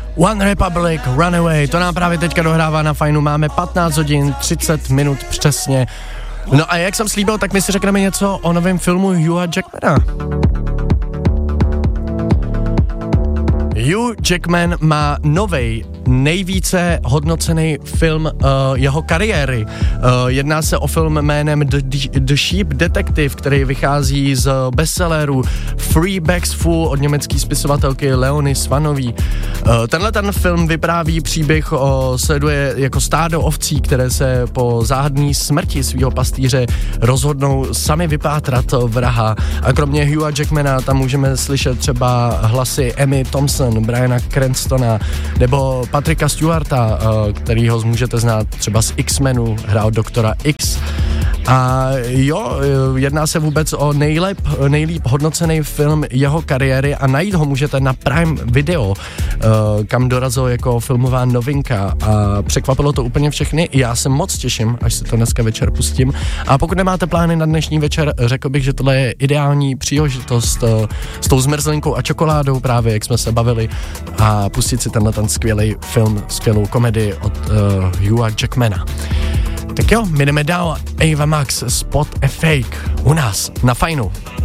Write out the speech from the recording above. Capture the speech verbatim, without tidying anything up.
One Republic, Runaway, to nám právě teďka dohrává na Fajnu, máme patnáct hodin, třicet minut přesně. No a jak jsem slíbil, tak my si řekneme něco o novém filmu Hugha Jackmana. Hugh Jackman má novej, nejvíce hodnocený film uh, jeho kariéry. Uh, jedná se o film jménem The, The Sheep Detective, který vychází z bestselleru Three Bags Full od německé spisovatelky Leonie Swanový. Uh, tenhle ten film vypráví příběh o sleduje jako stádo ovcí, které se po záhadné smrti svého pastýře rozhodnou sami vypátrat vraha. A kromě Hugha Jackmana tam můžeme slyšet třeba hlasy Emmy Thompson, Briana Cranstona nebo Patricka Stewarta, kterýho můžete znát třeba z X-Menu, hrál doktora X. A jo, jedná se vůbec o nejlep, nejlíp hodnocený film jeho kariéry a najít ho můžete na Prime Video, kam dorazil jako filmová novinka a překvapilo to úplně všechny. Já se moc těším, až se to dneska večer pustím. A pokud nemáte plány na dnešní večer, řekl bych, že tohle je ideální příležitost s tou zmrzlinkou a čokoládou právě, jak jsme se bavili, a pustit si tenhle ten skvělý film, skvělou komedii od uh, Hugha Jackmana. Tak jo, my jdeme dál. Ava Max, Spot a Fake, u nás na Fajnu.